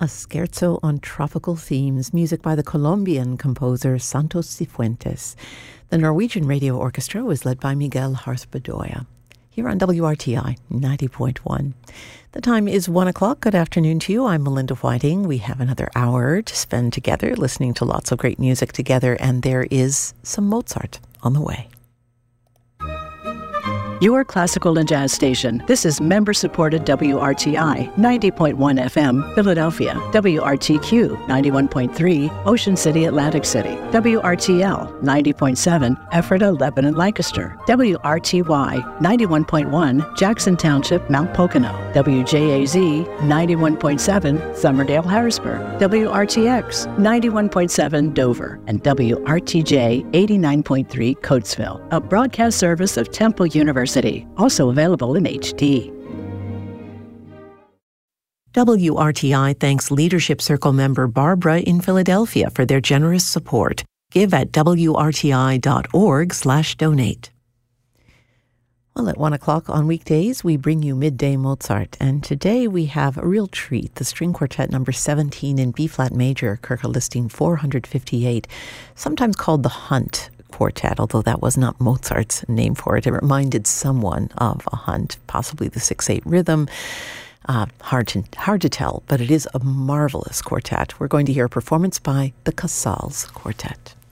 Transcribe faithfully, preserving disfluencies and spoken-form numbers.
A scherzo on tropical themes, music by the Colombian composer Santos Cifuentes. The Norwegian Radio Orchestra was led by Miguel Harth-Bedoya. Here on W R T I ninety point one. The time is one o'clock. Good afternoon to you. I'm Melinda Whiting. We have another hour to spend together listening to lots of great music together, and there is some Mozart on the way. Your classical and jazz station. This is member-supported W R T I ninety point one F M, Philadelphia. W R T Q ninety-one point three, Ocean City, Atlantic City. W R T L ninety point seven, Ephrata, Lebanon, Lancaster. W R T Y ninety-one point one, Jackson Township, Mount Pocono. W J A Z ninety-one point seven, Somerdale, Harrisburg. W R T X ninety-one point seven, Dover. And W R T J eighty-nine point three, Coatesville. A broadcast service of Temple University. Also available in H D. W R T I thanks Leadership Circle member Barbara in Philadelphia for their generous support. Give at W R T I dot org slash donate. Well, at one o'clock on weekdays, we bring you Midday Mozart, and today we have a real treat. The String Quartet number seventeen in B-flat major, Kirche listing four hundred fifty-eight, sometimes called the Hunt Quartet, although that was not Mozart's name for it. It reminded someone of a hunt, possibly the six eight rhythm. Uh, hard to hard to tell, but it is a marvelous quartet. We're going to hear a performance by the Casals Quartet.